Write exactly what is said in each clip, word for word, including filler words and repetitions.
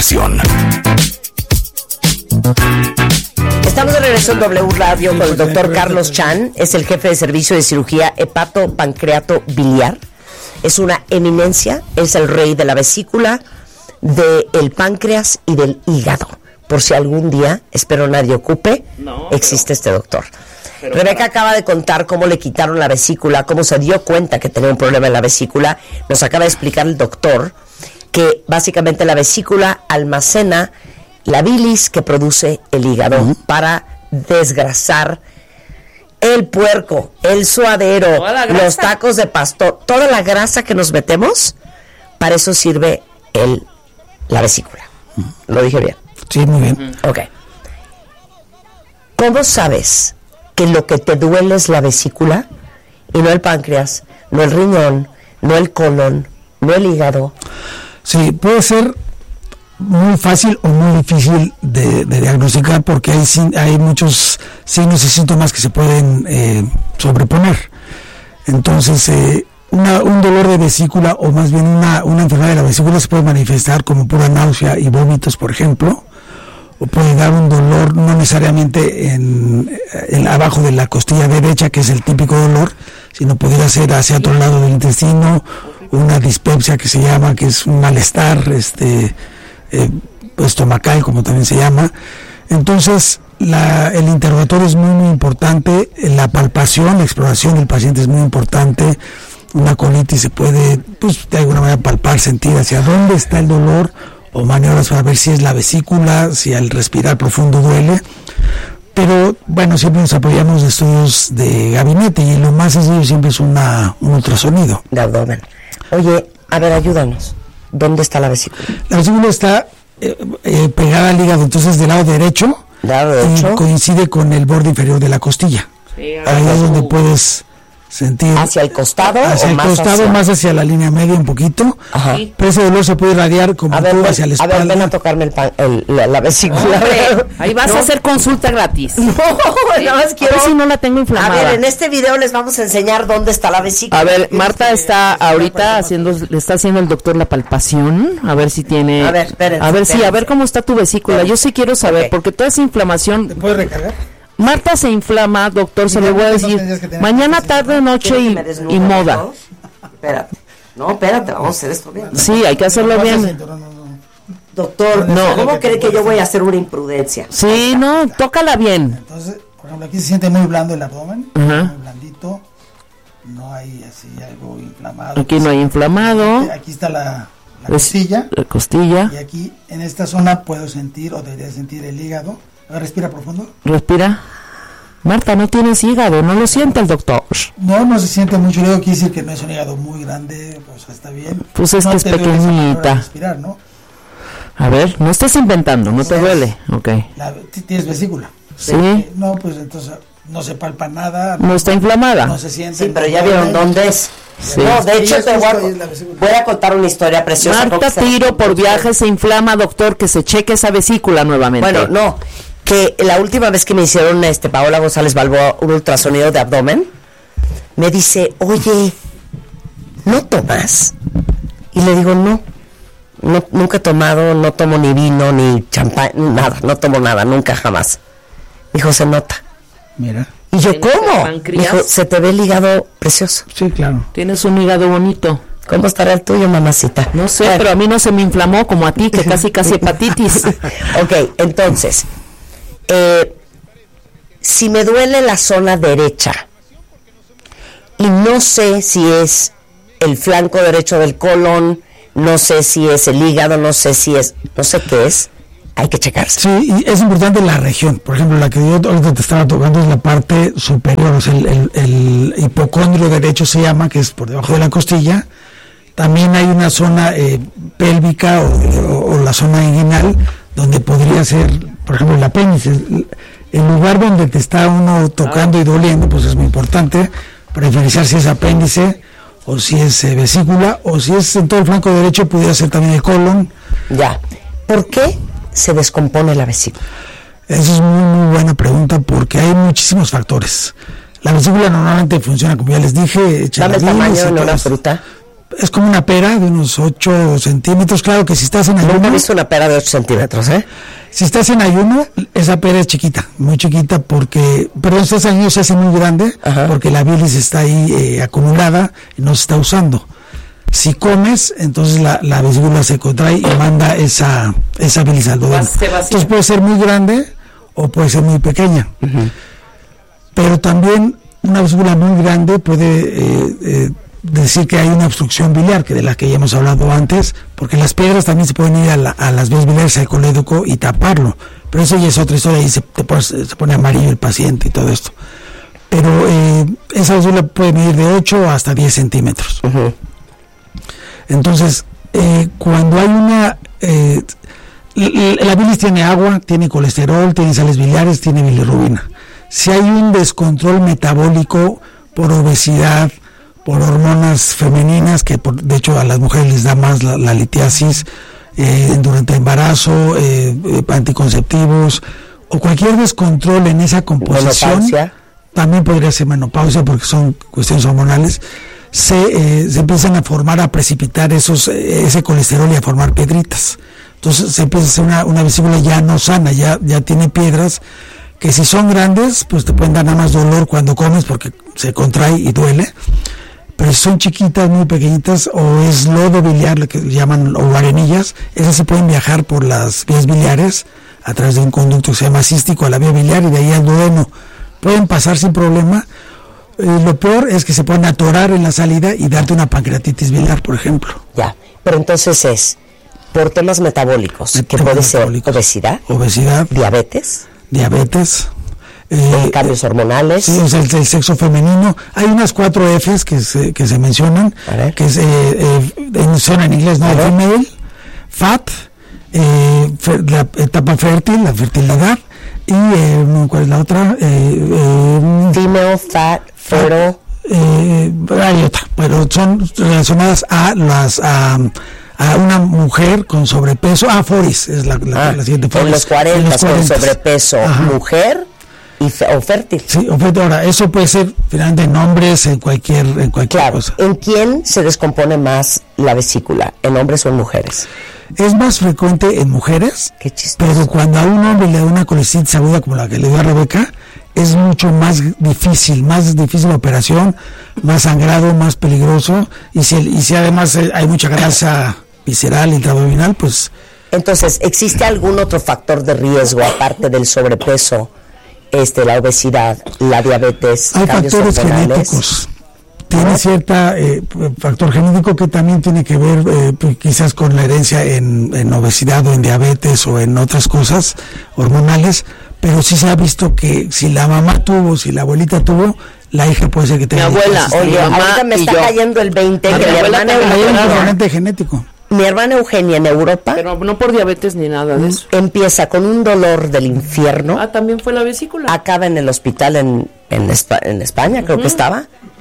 información. Estamos de regreso en W Radio con el doctor Carlos Chan. Es el jefe de servicio de cirugía hepato-pancreato-biliar. Es una eminencia, es el rey de la vesícula, del páncreas y del hígado. Por si algún día, espero nadie ocupe, no, existe pero, este doctor. Rebeca para... acaba de contar cómo le quitaron la vesícula, cómo se dio cuenta que tenía un problema en la vesícula. Nos acaba de explicar el doctor que básicamente la vesícula almacena la bilis que produce el hígado uh-huh. para desgrasar el puerco, el suadero, los tacos de pastor, toda la grasa que nos metemos, para eso sirve el, la vesícula. Uh-huh. ¿Lo dije bien? Sí, muy bien. Ok. ¿Cómo sabes que lo que te duele es la vesícula y no el páncreas, no el riñón, no el colon, no el hígado? Sí, puede ser muy fácil o muy difícil de, de diagnosticar porque hay, hay muchos signos y síntomas que se pueden eh, sobreponer. Entonces, eh, una, un dolor de vesícula o más bien una, una enfermedad de la vesícula se puede manifestar como pura náusea y vómitos, por ejemplo, o puede dar un dolor no necesariamente en, en abajo de la costilla derecha, que es el típico dolor, sino podría ser hacia otro lado del intestino, una dispepsia que se llama, que es un malestar este eh, estomacal, como también se llama. Entonces la, el interrogatorio es muy muy importante, la palpación, la exploración del paciente es muy importante. Una colitis se puede, pues, de alguna manera palpar, sentir hacia dónde está el dolor, o maniobras para ver si es la vesícula, si al respirar profundo duele. Pero bueno, siempre nos apoyamos de estudios de gabinete y lo más sencillo siempre es una, un ultrasonido de abdomen. Oye, a ver, ayúdanos. ¿Dónde está la vesícula? La vesícula está eh, eh, pegada al hígado, entonces del lado derecho, ¿Lado derecho? Y coincide con el borde inferior de la costilla. Sí, ahí es donde puedes sentir hacia el costado hacia o el más costado hacia... más hacia la línea media un poquito. Ajá. Pero ese dolor se puede irradiar como ver, tú ven, hacia la espalda. A ver, ven a tocarme el, pan, el la, la vesícula. Hombre, ahí vas ¿no? a hacer consulta gratis. No, ¿sí? Nada más quiero. A ver si no la tengo inflamada. A ver, en este video les vamos a enseñar dónde está la vesícula. A ver, Marta está ahorita haciendo, le está haciendo el doctor la palpación, a ver si tiene. A ver, espérense, A ver espérense. sí, a ver cómo está tu vesícula. Yo sí quiero saber, okay. porque toda esa inflamación. ¿Te puedes recargar? Marta se inflama, doctor, se le voy a decir, mañana, tarde, noche y, y moda. Espérate, no, espérate, vamos a hacer esto bien. Sí, hay que hacerlo bien. Doctor, no, ¿cómo cree que yo voy a hacer una imprudencia? Sí, no, tócala bien. Entonces, por ejemplo, aquí se siente muy blando el abdomen, uh-huh. muy blandito, no hay así algo inflamado. Aquí no hay inflamado. Aquí está la, la costilla. La costilla. Y aquí, en esta zona, puedo sentir, o debería sentir el hígado. A ver, respira profundo. Respira. Marta, no tienes hígado, no lo siente el doctor. No, no se siente mucho. Luego quiere decir que no es un hígado muy grande, pues está bien. Pues es no que es pequeñita. Respirar, ¿no? A ver, no estés inventando, no te duele. Ok. La, ¿Tienes vesícula? Sí. Eh, no, pues entonces no se palpa nada. No, no está inflamada. No se siente. Sí, pero ya vieron dónde es. Sí. No, de hecho te voy a, voy a contar una historia preciosa. Marta Tiro por viaje se inflama, doctor, que se cheque esa vesícula nuevamente. Bueno, no. Que la última vez que me hicieron este Paola González Balboa un ultrasonido de abdomen, me dice, oye, ¿no tomas? Y le digo, no, no nunca he tomado, no tomo ni vino, ni champán, nada, no tomo nada, nunca, jamás. Dijo, se nota. Mira. Y yo, ¿cómo? Dijo, se te ve el hígado precioso. Sí, claro. Tienes un hígado bonito. ¿Cómo estará el tuyo, mamacita? No sé, bueno. Pero a mí no se me inflamó como a ti, que casi casi hepatitis. Ok, entonces... Eh, si me duele la zona derecha y no sé si es el flanco derecho del colon, no sé si es el hígado, no sé si es, no sé qué es, hay que checarse. Sí, y es importante la región. Por ejemplo, la que yo ahorita te estaba tocando es la parte superior, o sea, el, el, el hipocondrio derecho se llama, que es por debajo de la costilla. También hay una zona eh, pélvica o, o, o la zona inguinal, donde podría ser, por ejemplo, el apéndice. El lugar donde te está uno tocando y doliendo, pues es muy importante para diferenciar si es apéndice o si es eh, vesícula, o si es en todo el flanco derecho, pudiera ser también el colon. Ya. ¿Por qué se descompone la vesícula? Esa es muy, muy buena pregunta, porque hay muchísimos factores. La vesícula normalmente funciona, como ya les dije, echa dame el tamaño de una todo. fruta. es como una pera de unos ocho centímetros. Claro que si estás en ayuno... Nunca he visto una pera de ocho centímetros, ¿eh? Si estás en ayuno, esa pera es chiquita, muy chiquita, porque... Perdón, si estás en ayuno se hace muy grande, Ajá. porque la bilis está ahí eh, acumulada y no se está usando. Si comes, entonces la, la vesícula se contrae y manda esa, esa bilis al duodeno. Entonces puede ser muy grande o puede ser muy pequeña. Uh-huh. Pero también una vesícula muy grande puede... Eh, eh, decir que hay una obstrucción biliar, que de la que ya hemos hablado antes, porque las piedras también se pueden ir a, la, a las vías biliares al colédoco y taparlo, pero eso ya es otra historia, y se, te, se pone amarillo el paciente y todo esto. Pero eh, esa vesícula puede medir de ocho hasta diez centímetros. Uh-huh. Entonces, eh, cuando hay una... Eh, la bilis tiene agua, tiene colesterol, tiene sales biliares, tiene bilirrubina. Si hay un descontrol metabólico por obesidad, por hormonas femeninas, que por, de hecho a las mujeres les da más la, la litiasis eh, durante el embarazo, eh, eh, anticonceptivos, o cualquier descontrol en esa composición, menopausia. También podría ser menopausia porque son cuestiones hormonales, se, eh, se empiezan a formar, a precipitar esos eh, ese colesterol y a formar piedritas. Entonces se empieza a hacer una, una vesícula ya no sana, ya, ya tiene piedras, que si son grandes, pues te pueden dar nada más dolor cuando comes porque se contrae y duele. Pero si son chiquitas, muy pequeñitas, o es lodo biliar, lo que llaman, o arenillas, esas se pueden viajar por las vías biliares a través de un conducto que se llama cístico a la vía biliar y de ahí al duodeno. Pueden pasar sin problema. Eh, lo peor es que se pueden atorar en la salida y darte una pancreatitis biliar, por ejemplo. Ya, pero entonces es por temas metabólicos, que temas puede metabólicos. ser obesidad, obesidad, diabetes, diabetes. Eh, cambios hormonales. Sí, o sea, el, el sexo femenino. Hay unas cuatro Fs que se, que se mencionan, que es, eh, eh, son en inglés, ¿no? Female, fat, eh, fer, la etapa fértil, la fertilidad, y eh, ¿cuál es la otra? Eh, eh, Female, fat, fertile. Eh, hay otra, pero son relacionadas a las... A, a una mujer con sobrepeso. Ah, Foris es la, la, ah, la siguiente. En los cuarenta con sobrepeso, Ajá. mujer... Y fe, o fértil. Sí, o fértil. Ahora, eso puede ser finalmente en hombres, en cualquier, en cualquier claro. cosa. ¿En quién se descompone más la vesícula? ¿En hombres o en mujeres? Es más frecuente en mujeres. Qué chistoso. Pero cuando a un hombre le da una colecitis aguda como la que le dio a Rebeca, es mucho más difícil, más difícil la operación, más sangrado, más peligroso. Y si, y si además hay mucha grasa visceral, intraabdominal, pues... Entonces, ¿existe algún otro factor de riesgo aparte del sobrepeso? Este, la obesidad, la diabetes, hay factores genéticos. Tiene ¿no? cierta eh, factor genético que también tiene que ver eh, pues, quizás con la herencia en, en obesidad o en diabetes o en otras cosas hormonales, pero sí se ha visto que si la mamá tuvo, si la abuelita tuvo, la hija puede ser que tenga. Mi abuela, oye, ahorita me está yo. cayendo el veinte, que mi, mi hermana hay un componente genético. Mi hermana Eugenia en Europa, pero no por diabetes ni nada de eso, empieza con un dolor del infierno. Ah, también fue la vesícula. Acaba en el hospital en, en, Espa- en España, creo uh-huh. que estaba.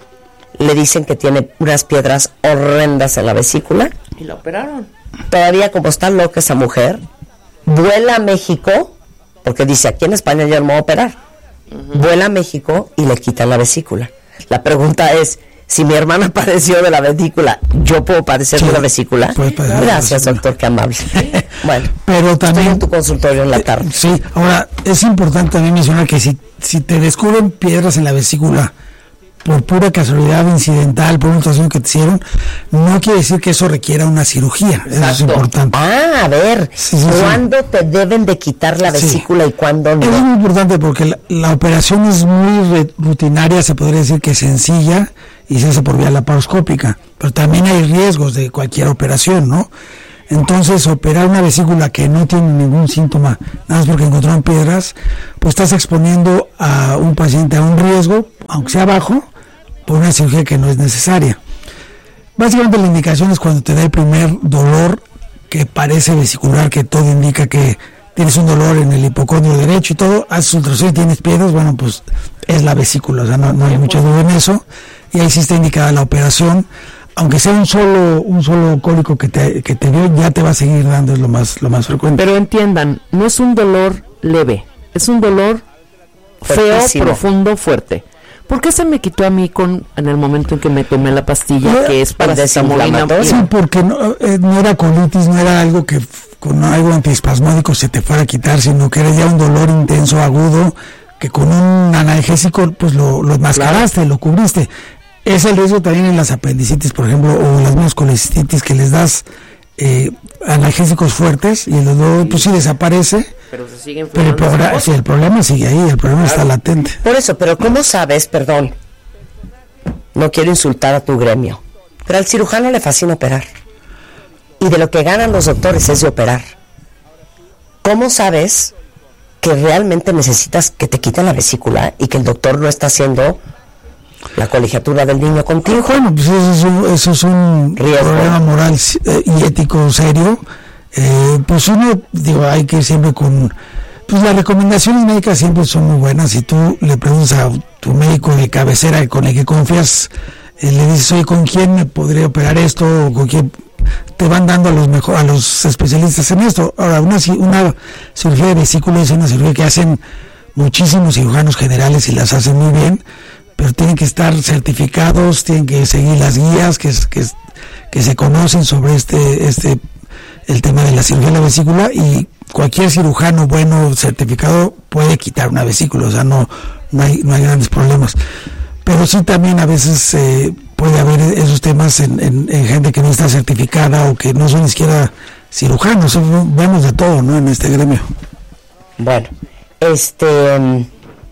Le dicen que tiene unas piedras horrendas en la vesícula. Y la operaron. Todavía como está loca esa mujer, vuela a México, porque dice, aquí en España ya no me voy a operar. Uh-huh. Vuela a México y le quitan la vesícula. La pregunta es, si mi hermana padeció de la vesícula, ¿yo puedo padecer sí, de la vesícula? Gracias, doctor, qué amable. Bueno, pero también, estoy en tu consultorio en la tarde. Eh, sí, ahora, es importante también mencionar que si, si te descubren piedras en la vesícula por pura casualidad incidental, por una situación que te hicieron, no quiere decir que eso requiera una cirugía. Exacto. Eso es importante. Ah, a ver, sí, sí, ¿cuándo sí. te deben de quitar la vesícula sí. y cuándo no? Eso es muy importante porque la, la operación es muy rutinaria, se podría decir que sencilla, y se hace por vía laparoscópica, pero también hay riesgos de cualquier operación, ¿no? Entonces, operar una vesícula que no tiene ningún síntoma, nada más porque encontraron piedras, pues estás exponiendo a un paciente a un riesgo, aunque sea bajo, por una cirugía que no es necesaria. Básicamente la indicación es cuando te da el primer dolor que parece vesicular, que todo indica que tienes un dolor en el hipocondrio derecho y todo, haces ultrasonido y tienes piedras, bueno, pues es la vesícula, o sea, no, no hay mucha duda en eso, y ahí sí está indicada la operación. Aunque sea un solo un solo cólico que te que te dio, ya te va a seguir dando, es lo más lo más frecuente. Pero entiendan, no es un dolor leve, es un dolor feo, Fuertísimo. profundo, fuerte. ¿Por qué se me quitó a mí con en el momento en que me tomé la pastilla, no, que es para desinflamatorio? Sí, porque no, eh, no era colitis, no era algo que con algo antiespasmódico se te fuera a quitar, sino que era ya un dolor intenso, agudo, que con un analgésico pues lo, lo enmascaraste, claro, lo cubriste. Es el riesgo también en las apendicitis, por ejemplo, o las mismas colecistitis, que les das eh, analgésicos fuertes y el dolor pues sí desaparece, pero se sigue pero el, programa, sí, el problema sigue ahí, el problema, claro, está latente. Por eso, pero ¿cómo sabes, perdón, no quiero insultar a tu gremio, pero al cirujano le fascina operar, y de lo que ganan los doctores es de operar? ¿Cómo sabes que realmente necesitas que te quiten la vesícula y que el doctor no está haciendo la colegiatura del niño contigo? Bueno, pues eso es un, eso es un problema moral eh, y ético serio. Eh, pues uno, digo, hay que ir siempre con... Pues las recomendaciones médicas siempre son muy buenas. Si tú le preguntas a tu médico de cabecera con el que confías, eh, le dices, oye, ¿con quién me podría operar esto? O ¿con quién? Te van dando a los mejor, a los especialistas en esto. Ahora, una, una cirugía de vesícula es una cirugía que hacen muchísimos cirujanos generales y las hacen muy bien, pero tienen que estar certificados, tienen que seguir las guías que, que, que se conocen sobre este, este, el tema de la cirugía de la vesícula, y cualquier cirujano bueno certificado puede quitar una vesícula, o sea, no, no hay, no hay grandes problemas. Pero sí también a veces eh, puede haber esos temas en, en, en gente que no está certificada o que no son ni siquiera cirujanos. Vemos de todo, ¿no?, en este gremio. Bueno, este,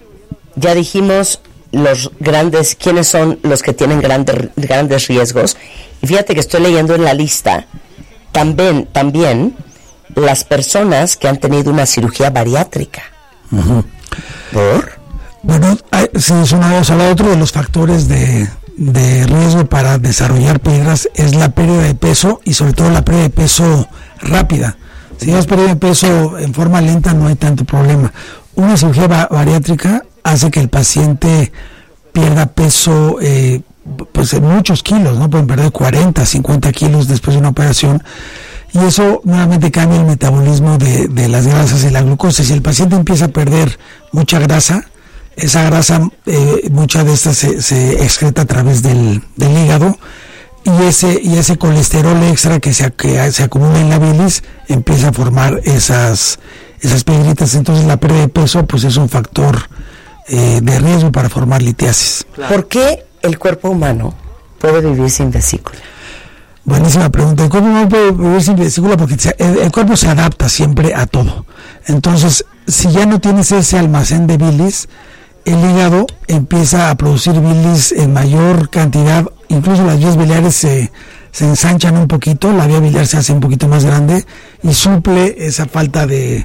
ya dijimos los grandes, quiénes son los que tienen grandes grandes riesgos. Y fíjate que estoy leyendo en la lista también, también las personas que han tenido una cirugía bariátrica. Uh-huh. ¿Por? Bueno, si es una cosa, la otro de los factores de, de riesgo para desarrollar piedras es la pérdida de peso, y sobre todo la pérdida de peso rápida. Si has perdido de peso en forma lenta no hay tanto problema. Una cirugía ba- bariátrica hace que el paciente pierda peso, eh, pues en muchos kilos, ¿no? Pueden perder cuarenta, cincuenta kilos después de una operación, y eso nuevamente cambia el metabolismo de, de las grasas y la glucosa. Si el paciente empieza a perder mucha grasa, esa grasa, eh, mucha de esta se, se excreta a través del, del hígado, y ese y ese colesterol extra que se, que se acumula en la bilis empieza a formar esas esas piedritas. Entonces la pérdida de peso pues es un factor eh, de riesgo para formar litiasis. Claro. ¿Por qué el cuerpo humano puede vivir sin vesícula? Buenísima pregunta. El cuerpo humano puede vivir sin vesícula porque se, el, el cuerpo se adapta siempre a todo. Entonces, si ya no tienes ese almacén de bilis, el hígado empieza a producir bilis en mayor cantidad, incluso las vías biliares se, se ensanchan un poquito, la vía biliar se hace un poquito más grande y suple esa falta de,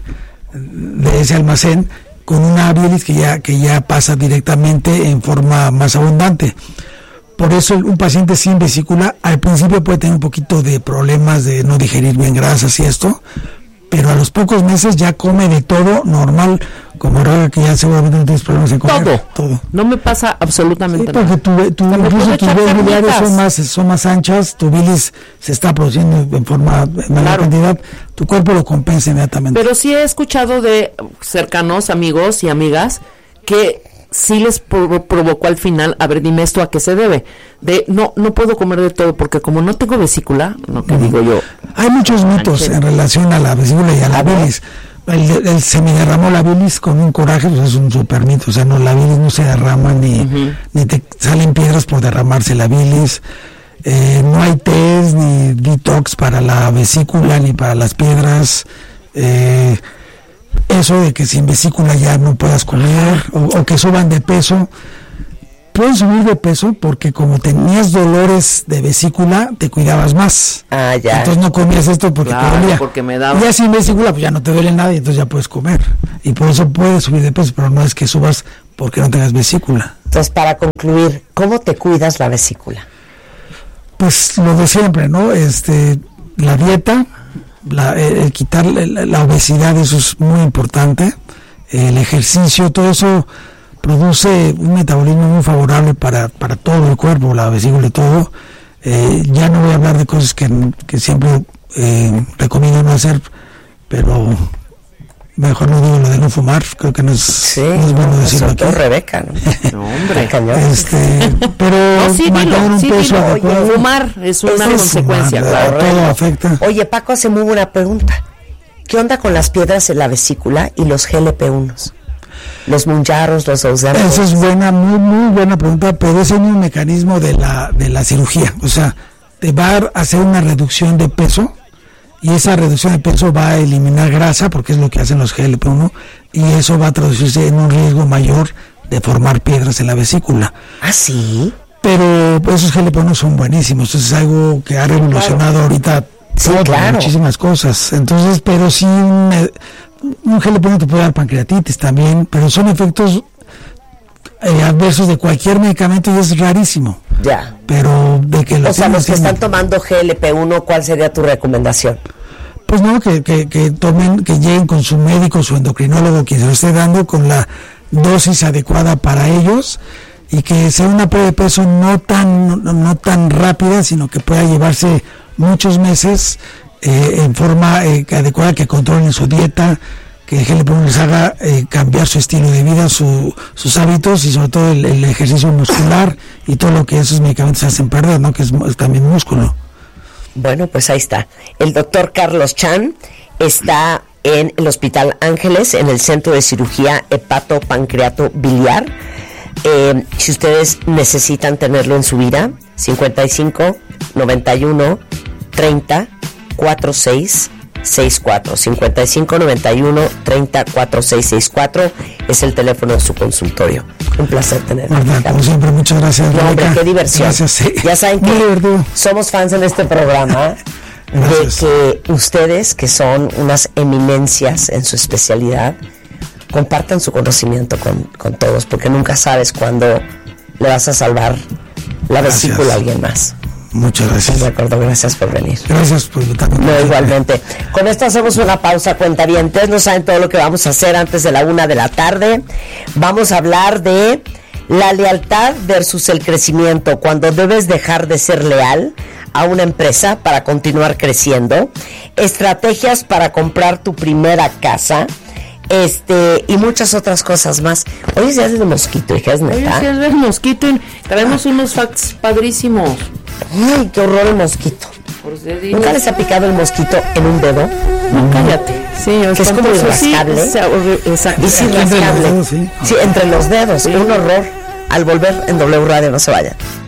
de ese almacén con una bilis que ya, que ya pasa directamente en forma más abundante. Por eso un paciente sin vesícula al principio puede tener un poquito de problemas de no digerir bien grasas y esto, pero a los pocos meses ya come de todo normal, como Raga, que ya seguramente no tienes problemas en comer. Todo, todo. No me pasa absolutamente sí, porque nada. Tu, tu, incluso tus vías biliares son más, son más anchas, tu bilis se está produciendo en forma, en mayor claro. cantidad, tu cuerpo lo compensa inmediatamente. Pero sí he escuchado de cercanos, amigos y amigas, que sí les provo- provocó al final, a ver, dime esto a qué se debe, de no no puedo comer de todo porque como no tengo vesícula, no que uh-huh. digo yo. Hay muchos mitos manchen. en relación a la vesícula y a la bilis. El, el, se me derramó la bilis con un coraje, pues es un super mito, o sea, no, la bilis no se derrama ni, uh-huh. ni te salen piedras por derramarse la bilis. Eh, no hay test ni detox para la vesícula ni para las piedras. Eh, eso de que sin vesícula ya no puedas comer o, o que suban de peso, pueden subir de peso porque como tenías dolores de vesícula te cuidabas más. Ah, ya. Entonces no comías esto porque claro, te dolía. Porque me daba. Ya sin vesícula pues ya no te duele nada y entonces ya puedes comer. Y por eso puedes subir de peso, pero no es que subas porque no tengas vesícula. Entonces, para concluir, ¿cómo te cuidas la vesícula? Pues lo de siempre, ¿no? Este, la dieta, la, el, el quitar la, la obesidad, eso es muy importante. El ejercicio, todo eso produce un metabolismo muy favorable para, para todo el cuerpo, la vesícula y todo. Eh, ya no voy a hablar de cosas que, que siempre eh, recomiendo no hacer, pero mejor no digo lo de no fumar, creo que no es, Sí, no es bueno no, decirlo sobre todo aquí. Rebeca, ¿no? No, hombre. Cañón. Este, pero No, sí, mantener dilo, un sí, peso dilo. adecuado. Oye, fumar es una Eso es consecuencia, fumar, claro. todo afecta. Oye, Paco hace muy buena pregunta. ¿Qué onda con las piedras en la vesícula y los G L P uno? Los munjaros, los Ozempic. Esa es buena, muy muy buena pregunta, pero ese es un mecanismo de la de la cirugía, o sea, te va a hacer una reducción de peso y esa reducción de peso va a eliminar grasa porque es lo que hacen los G L P uno y eso va a traducirse en un riesgo mayor de formar piedras en la vesícula. ¿Ah, sí? Pero pues, esos G L P uno son buenísimos, es algo que ha revolucionado ahorita Sí, todo, claro. muchísimas cosas. Entonces, pero sí un, un G L P uno te puede dar pancreatitis también, pero son efectos eh, adversos de cualquier medicamento y es rarísimo. Ya. Pero de que lo O sea, tienen, los que tienen. están tomando G L P uno, ¿cuál sería tu recomendación? Pues no, que, que, que tomen, que lleguen con su médico, su endocrinólogo, quien se lo esté dando, con la dosis adecuada para ellos y que sea una pérdida de peso no tan, no, no tan rápida, sino que pueda llevarse muchos meses eh, en forma eh, adecuada, que controlen su dieta, que el G L P uno les haga eh, cambiar su estilo de vida, su, sus hábitos y sobre todo el, el ejercicio muscular y todo lo que esos medicamentos hacen perder, ¿no? Que es, es también músculo. Bueno, pues ahí está. El doctor Carlos Chan está en el Hospital Ángeles, en el Centro de Cirugía Hepato-Pancreato-Biliar. Eh, si ustedes necesitan tenerlo en su vida, cincuenta y cinco, noventa y uno, treinta, cuarenta y seis, sesenta y cuatro. cincuenta y cinco, noventa y uno, treinta, cuarenta y seis, sesenta y cuatro es el teléfono de su consultorio. Un placer tenerlo. Marta, como siempre, muchas gracias. No, hombre, Rebeca. qué diversión. Gracias, sí. Ya saben Muy que divertido. somos fans en este programa de Gracias. que ustedes, que son unas eminencias en su especialidad, compartan su conocimiento con, con todos, porque nunca sabes cuándo le vas a salvar la Gracias. vesícula a alguien más. Muchas gracias. De acuerdo, gracias por venir. Gracias por invitarme. No, igualmente. Con esto hacemos una pausa, cuentavientes. No saben todo lo que vamos a hacer antes de la una de la tarde. Vamos a hablar de la lealtad versus el crecimiento. Cuando debes dejar de ser leal a una empresa para continuar creciendo. Estrategias para comprar tu primera casa. Este, y muchas otras cosas más. Hoy es día del mosquito, hija, es Oye, neta. si es el mosquito, y traemos unos facts padrísimos. Ay, qué horror el mosquito. Por eso digo. ¿Nunca les ha picado el mosquito en un dedo? No, cállate. Sí, Que es como espantoso. Sí, irrascable. o sea, horri- exacto. Y sí, Entre los rascable. dedos, sí. Sí, entre los dedos. Un horror. Al volver en W Radio, no se vayan.